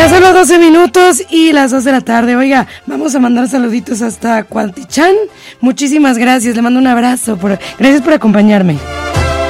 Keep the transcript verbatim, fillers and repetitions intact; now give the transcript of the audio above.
Pasan los doce minutos y las dos de la tarde. Oiga, vamos a mandar saluditos hasta Cualtichán. Muchísimas gracias, le mando un abrazo. Por, gracias por acompañarme.